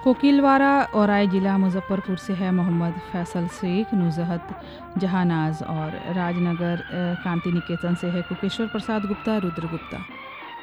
कोकिलवारा औराई जिला मुजफ्फरपुर से है मोहम्मद फैसल शेख, नुजहत जहानाज और राजनगर कांति निकेतन से है कुकेश्वर प्रसाद गुप्ता, रुद्र गुप्ता।